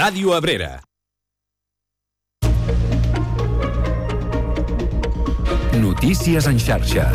Ràdio Abrera. Notícies en xarxa.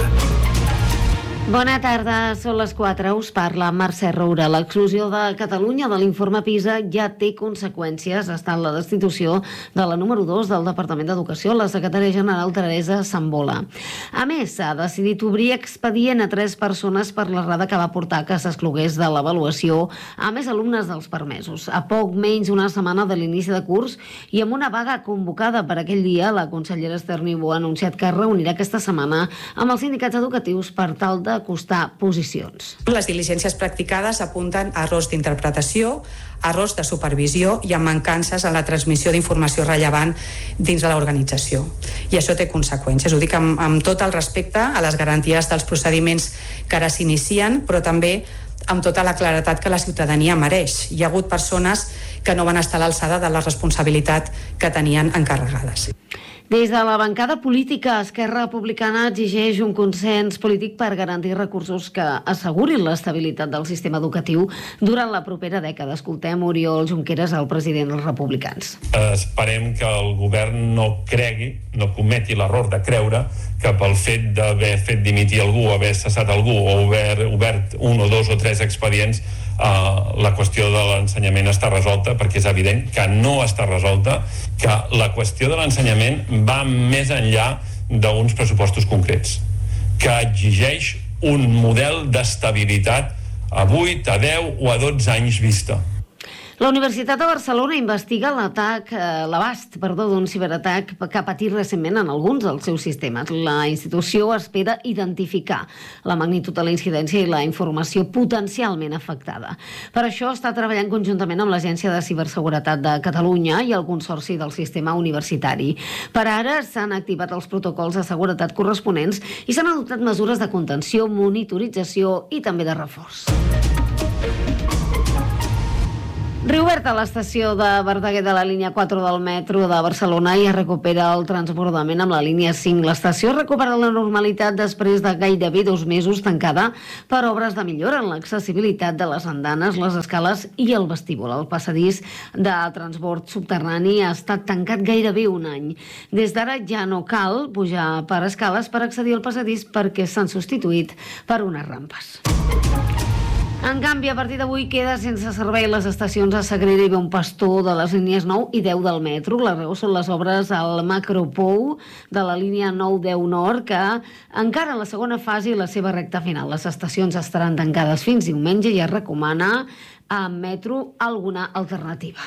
Bona tarda, són les 4, us parla Mercè Roura. L'exclusió de Catalunya de l'informe PISA ja té conseqüències. Està en la destitució de la número 2 del Departament d'Educació, la secretària general Teresa Sambola. A més, s'ha decidit obrir expedient a 3 persones per l'errada que va portar que s'exclogués de l'avaluació a més alumnes dels permesos. A poc menys una setmana de l'inici de curs i amb una vaga convocada per aquell dia, la consellera Esther Niubó ha anunciat que es reunirà aquesta setmana amb els sindicats educatius per tal de acostar posicions. Les diligències practicades apunten a errors d'interpretació, errors de supervisió i a mancances en la transmissió d'informació rellevant dins de l'organització. I això té conseqüències. Ho dic amb tot el respecte a les garanties dels procediments que ara s'inicien, però també amb tota la claredat que la ciutadania mereix. Hi ha hagut persones que no van estar a l'alçada de la responsabilitat que tenien encarregades. Des de la bancada política, Esquerra Republicana exigeix un consens polític per garantir recursos que assegurin l'estabilitat del sistema educatiu durant la propera dècada. Escoltem Oriol Junqueras, el president dels republicans. Esperem que el govern no no cometi l'error de creure que pel fet d'haver fet dimitir algú, haver cessat algú o obert 1 o 2 o 3 expedients, la qüestió de l'ensenyament està resolta, perquè és evident que no està resolta, que la qüestió de l'ensenyament va més enllà d'uns pressupostos concrets, que exigeix un model d'estabilitat a 8, a 10 o a 12 anys vista. La Universitat de Barcelona investiga l'abast d'un ciberatac que ha patit recentment en alguns dels seus sistemes. La institució espera identificar la magnitud de la incidència i la informació potencialment afectada. Per això està treballant conjuntament amb l'Agència de Ciberseguretat de Catalunya i el Consorci del Sistema Universitari. Per ara s'han activat els protocols de seguretat corresponents i s'han adoptat mesures de contenció, monitorització i també de reforç. Reoberta l'estació de Verdaguer de la línia 4 del metro de Barcelona i es recupera el transbordament amb la línia 5. L'estació recupera la normalitat després de gairebé 2 mesos tancada per obres de millora en l'accessibilitat de les andanes, les escales i el vestíbul. El passadís de transbord subterrani ha estat tancat gairebé 1 any. Des d'ara ja no cal pujar per escales per accedir al passadís perquè s'han substituït per unes rampes. En canvi, a partir d'avui queda sense servei les estacions a Sagrera i Bon Pastor de les línies 9 i 10 del metro. La raó són les obres al Macropou de la línia 9-10 Nord, que encara en la segona fase i la seva recta final. Les estacions estaran tancades fins diumenge i es recomana a metro alguna alternativa.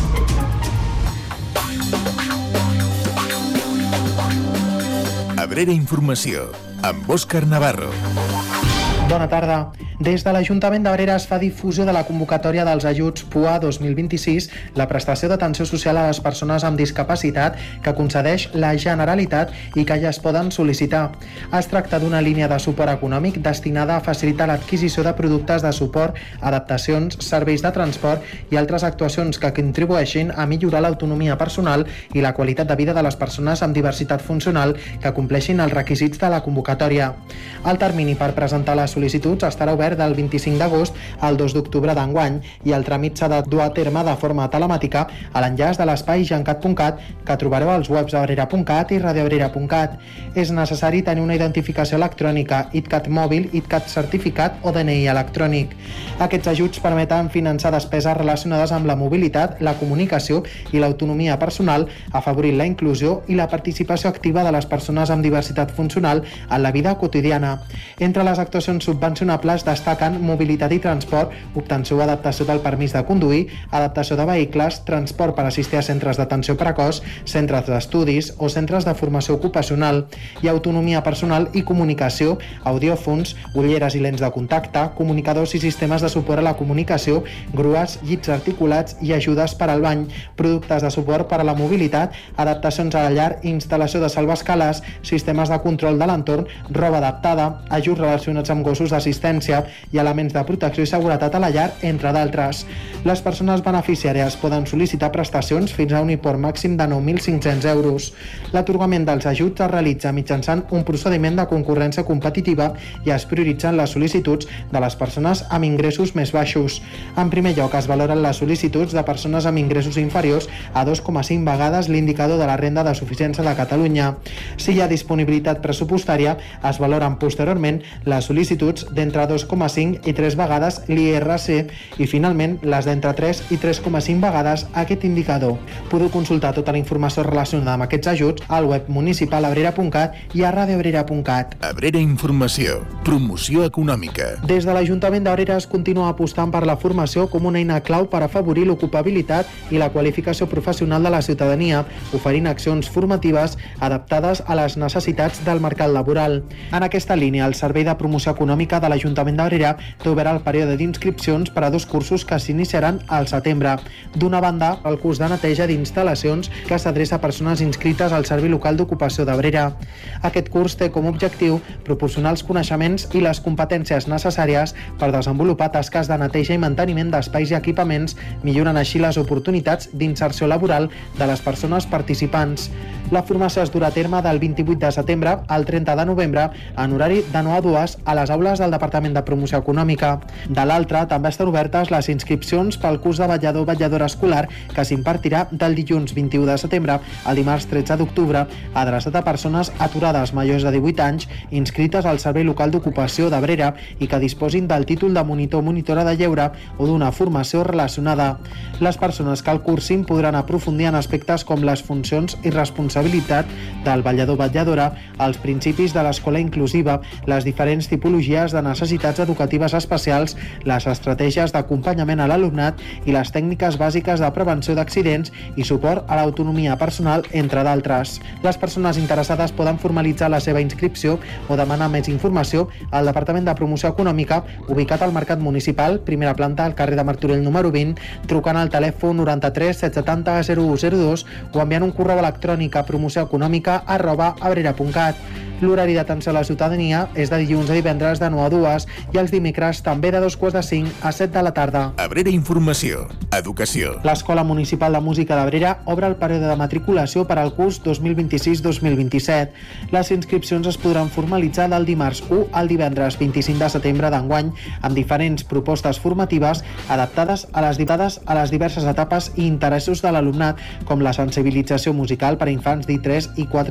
Abrera Informació, amb Òscar Navarro. Bona tarda. Des de l'Ajuntament d'Abrera es fa difusió de la convocatòria dels ajuts PUA 2026, la prestació d'atenció social a les persones amb discapacitat que concedeix la Generalitat i que ja es poden sol·licitar. Es tracta d'una línia de suport econòmic destinada a facilitar l'adquisició de productes de suport, adaptacions, serveis de transport i altres actuacions que contribueixin a millorar l'autonomia personal i la qualitat de vida de les persones amb diversitat funcional que compleixin els requisits de la convocatòria. El termini per presentar les sol·licituds estarà obert del 25 d'agost al 2 d'octubre d'enguany i el tràmit s'ha de dur a terme de forma telemàtica a l'enllaç de l'espai gencat.cat que trobareu als webs abrera.cat i radioabrera.cat. És necessari tenir una identificació electrònica, ITCAT mòbil, ITCAT certificat o DNI electrònic. Aquests ajuts permeten finançar despeses relacionades amb la mobilitat, la comunicació i l'autonomia personal, afavorint la inclusió i la participació activa de les persones amb diversitat funcional en la vida quotidiana. Entre les actuacions subvencionables destaquen mobilitat i transport, obtenció o adaptació del permís de conduir, adaptació de vehicles, transport per assistir a centres d'atenció precoç, centres d'estudis o centres de formació ocupacional, i autonomia personal i comunicació, audiòfons, ulleres i lents de contacte, comunicadors i sistemes de suport a la comunicació, grues, llits articulats i ajudes per al bany, productes de suport per a la mobilitat, adaptacions a la llar, instal·lació de salvaescales, sistemes de control de l'entorn, roba adaptada, ajuts relacionats amb gossos gossos d'assistència i elements de protecció i seguretat a la llar, entre d'altres. Les persones beneficiàries poden sol·licitar prestacions fins a un import màxim de 9.500 euros. L'atorgament dels ajuts es realitza mitjançant un procediment de concurrència competitiva i es prioritzen les sol·licituds de les persones amb ingressos més baixos. En primer lloc, es valoren les sol·licituds de persones amb ingressos inferiors a 2,5 vegades l'indicador de la renda de suficiència de Catalunya. Si hi ha disponibilitat pressupostària, es valoren posteriorment les sol·licituds d'entre 2,5 i 3 vegades l'IRC i finalment les d'entre 3 i 3,5 vegades aquest indicador. Podeu consultar tota la informació relacionada amb aquests ajuts al web municipalabrera.cat i a radioabrera.cat. Abrera Informació. Promoció econòmica. Des de l'Ajuntament d'Abrera es continua apostant per la formació com una eina clau per afavorir l'ocupabilitat i la qualificació professional de la ciutadania, oferint accions formatives adaptades a les necessitats del mercat laboral. En aquesta línia, el Servei de Promoció Econòmica de l'Ajuntament d'Abrera té obert el període d'inscripcions per a 2 cursos que s'iniciaran al setembre. D'una banda, el curs de neteja d'instal·lacions que s'adreça a persones inscrites al Servei Local d'Ocupació d'Abrera. Aquest curs té com a objectiu proporcionar els coneixements i les competències necessàries per desenvolupar tasques de neteja i manteniment d'espais i equipaments, millorant així les oportunitats d'inserció laboral de les persones participants. La formació es durà a terme del 28 de setembre al 30 de novembre en horari de 9 a 2 a les aules del Departament de Promoció Econòmica. De l'altra, també estan obertes les inscripcions pel curs de vetllador-vetlladora escolar que s'impartirà del dilluns 21 de setembre al dimarts 13 d'octubre, adreçat a persones aturades majors de 18 anys inscrites al Servei Local d'Ocupació d'Abrera i que disposin del títol de monitor o monitora de lleure o d'una formació relacionada. Les persones que el cursin podran aprofundir en aspectes com les funcions i responsabilitat del vetllador-vetlladora, els principis de l'escola inclusiva, les diferents tipologies de necessitats educatives especials, les estratègies d'acompanyament a l'alumnat i les tècniques bàsiques de prevenció d'accidents i suport a l'autonomia personal, entre d'altres. Les persones interessades poden formalitzar la seva inscripció o demanar més informació al Departament de Promoció Econòmica, ubicat al Mercat Municipal, primera planta, al carrer de Martorell número 20, trucant al telèfon 93 770 0102 o enviant un correu electrònic a promocióeconòmica@abrera.cat. L'horari d'atenció a la ciutadania és de dilluns a divendres de 9 a 2 i els dimecres també de 2:45 a 7 de la tarda. Abrera Informació. Educació. L'Escola Municipal de Música d'Abrera obre el període de matriculació per al curs 2026-2027. Les inscripcions es podran formalitzar del dimarts 1 al divendres 25 de setembre d'enguany amb diferents propostes formatives adaptades a les diverses etapes i interessos de l'alumnat, com la sensibilització musical per a infants d'1, 3 i 4